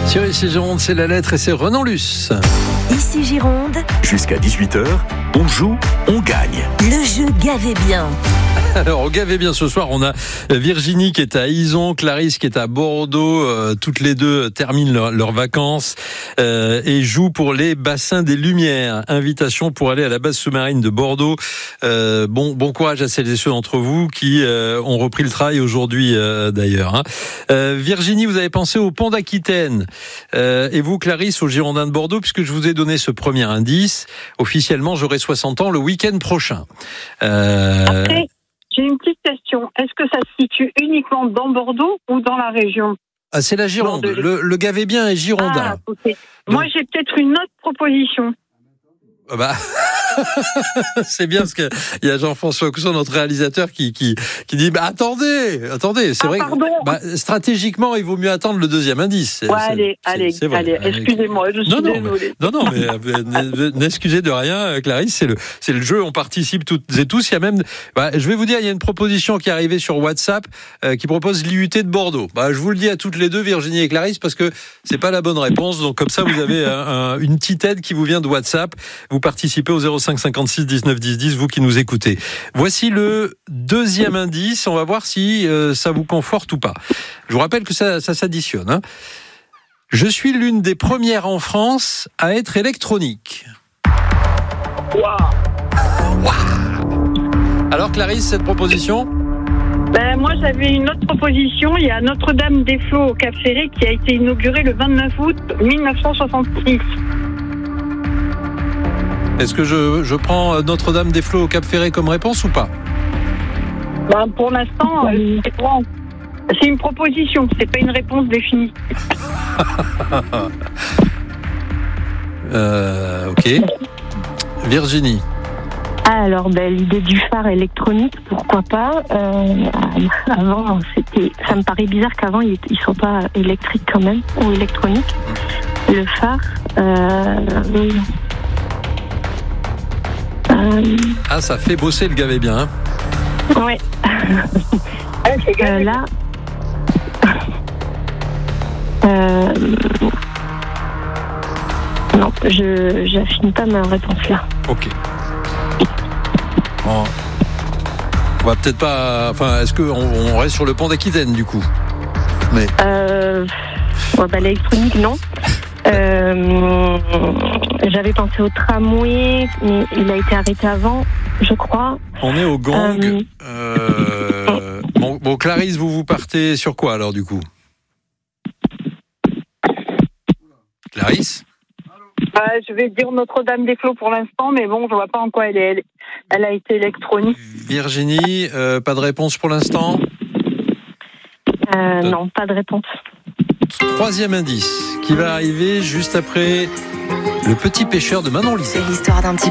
Sur Ici Gironde, c'est la lettre et c'est Renan Luce. Ici Gironde, Jusqu'à 18h, on joue, on gagne. le jeu Gavez bien. Alors, au Gavez bien ce soir, on a Virginie qui est à Izon, Clarisse qui est à Bordeaux. Toutes les deux terminent leurs vacances et jouent pour les bassins des Lumières. Invitation pour aller à la base sous-marine de Bordeaux. Bon courage à celles et ceux d'entre vous qui ont repris le travail aujourd'hui d'ailleurs. Virginie, vous avez pensé au pont d'Aquitaine. Et vous, Clarisse, au Girondin de Bordeaux, puisque je vous ai donné ce premier indice. Officiellement, j'aurai 60 ans le week-end prochain. Après, j'ai une petite question. Est-ce que ça se situe uniquement dans Bordeaux ou dans la région ? Ah, c'est la Gironde. Le Gavez bien est girondin. Ah, ok. Moi, j'ai peut-être une autre proposition. C'est bien parce que il y a Jean-François Cousson, notre réalisateur, qui dit attendez, c'est vrai. Pardon. Stratégiquement, il vaut mieux attendre le deuxième indice. Allez, excusez-moi, je suis désolée. Non, mais n'excusez de rien, Clarisse. C'est le jeu. On participe toutes et tous. Il y a même, je vais vous dire, il y a une proposition qui est arrivée sur WhatsApp qui propose l'IUT de Bordeaux. Je vous le dis à toutes les deux, Virginie et Clarisse, parce que c'est pas la bonne réponse. Donc comme ça, vous avez une petite aide qui vous vient de WhatsApp. Vous participez au 05 56 19 10 10, vous qui nous écoutez. Voici le deuxième indice. On va voir si ça vous conforte ou pas. Je vous rappelle que ça s'additionne. Je suis l'une des premières en France à être électronique. Wow. Alors Clarisse, cette proposition ? Moi, j'avais une autre proposition. Il y a Notre-Dame-des-Flots au Cap Ferré qui a été inaugurée le 29 août 1966. Est-ce que je prends Notre-Dame-des-Flots au Cap Ferré comme réponse ou pas ? Pour l'instant, c'est une proposition, c'est pas une réponse définie. Ok. Virginie. Alors, l'idée du phare électronique, pourquoi pas. Avant, ça me paraît bizarre qu'avant, ils sont pas électriques quand même, ou électroniques. Le phare, oui. Ça fait bosser le Gavez bien. Ouais. Là. Non, j'affine pas ma réponse là. Ok. Bon. On va peut-être pas. Est-ce qu'on reste sur le pont d'Aquitaine du coup ? Mais. L'électronique, non. J'avais pensé au tramway, mais il a été arrêté avant, je crois. On est au gang. Bon, Clarisse, vous partez sur quoi alors du coup ? Clarisse ? Je vais dire Notre-Dame-des-Flots pour l'instant, mais bon, je vois pas en quoi elle a été électronique. Virginie, pas de réponse pour l'instant ? Non, pas de réponse. Troisième indice qui va arriver juste après Le Petit Pêcheur de Manon Lisa. C'est l'histoire d'un petit